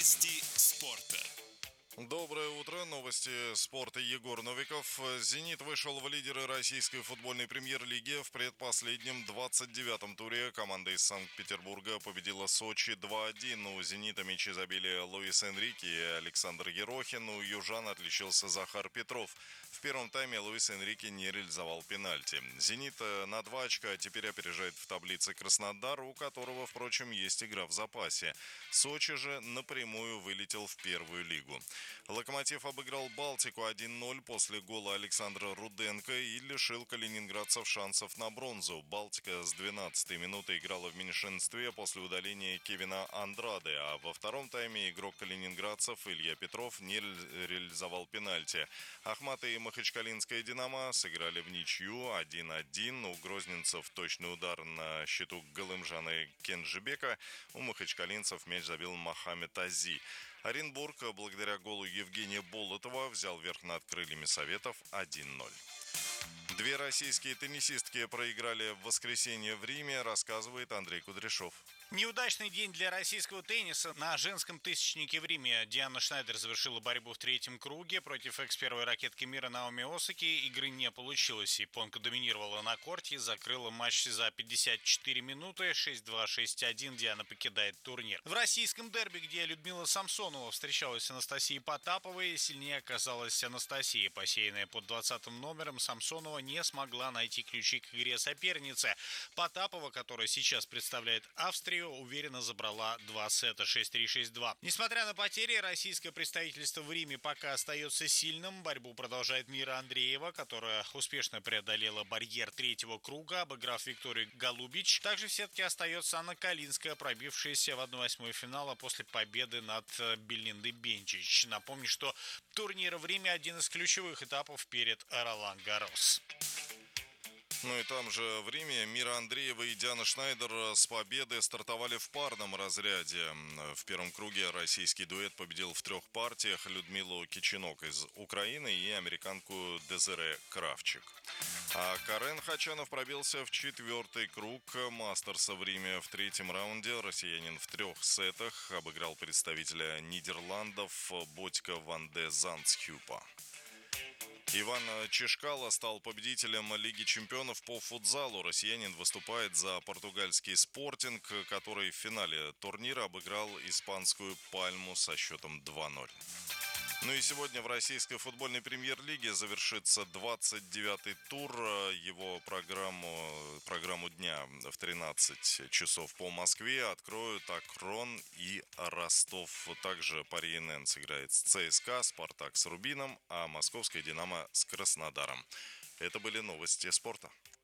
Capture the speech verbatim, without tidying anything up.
Новости спорта. Доброе утро. Новости спорта. Егор Новиков. «Зенит» вышел в лидеры российской футбольной премьер-лиги. В предпоследнем двадцать девятом туре команда из Санкт-Петербурга победила Сочи два один. У «Зенита» мячи забили Луис Энрике и Александр Ерохин. У южан отличился Захар Петров. В первом тайме Луис Энрике не реализовал пенальти. «Зенит» на два очка теперь опережает в таблице Краснодар, у которого, впрочем, есть игра в запасе. Сочи же напрямую вылетел в первую лигу. «Локомотив» обыграл «Балтику» один ноль после гола Александра Руденко и лишил калининградцев шансов на бронзу. «Балтика» с двенадцатой минуты играла в меньшинстве после удаления Кевина Андраде, а во втором тайме игрок калининградцев Илья Петров не реализовал пенальти. Ахмат и махачкалинская «Динамо» сыграли в ничью один один. У грозненцев точный удар на счету Галымжана Кенжебека. У махачкалинцев мяч забил Мохаммед Ази. Оренбург, благодаря голу Евгения Болотова, взял верх над крыльями Советов один ноль. Две российские теннисистки проиграли в воскресенье в Риме, рассказывает Андрей Кудряшов. Неудачный день для российского тенниса. На женском тысячнике в Риме Диана Шнайдер завершила борьбу в третьем круге. Против экс-первой ракетки мира Наоми Осаки игры не получилось. Японка доминировала на корте и закрыла матч за пятьдесят четыре минуты. шесть два шесть один Диана покидает турнир. В российском дерби, где Людмила Самсонова встречалась с Анастасией Потаповой, сильнее оказалась Анастасия. Посеянная под двадцатым номером, Самсонова не смогла найти ключи к игре соперницы. Потапова, которая сейчас представляет Австрию, уверенно забрала два сета шесть три шесть два. Несмотря на потери, российское представительство в Риме пока остается сильным. Борьбу продолжает Мира Андреева, которая успешно преодолела барьер третьего круга, обыграв Викторию Голубич. Также в сетке остается Анна Калинская, пробившаяся в одна восьмая финала после победы над Белиндой Бенчич. Напомню, что турнир в Риме один из ключевых этапов перед Ролан-Гаррос. Ну и там же в Риме Мира Андреева и Диана Шнайдер с победы стартовали в парном разряде. В первом круге российский дуэт победил в трех партиях Людмилу Кичинок из Украины и американку Дезире Кравчик. А Карен Хачанов пробился в четвертый круг Мастерса в Риме. В третьем раунде россиянин в трех сетах обыграл представителя Нидерландов Ботька ван де Зандсхюпа. Иван Чешкало стал победителем Лиги чемпионов по футзалу. Россиянин выступает за португальский «Спортинг», который в финале турнира обыграл испанскую «Пальму» со счетом два ноль. Ну и сегодня в российской футбольной премьер-лиге завершится двадцать девятый тур. Его программу, программу дня в тринадцать часов по Москве откроют Акрон и Ростов. Также Пари эн эн сыграет с ЦСКА, Спартак с Рубином, а московская «Динамо» с Краснодаром. Это были новости спорта.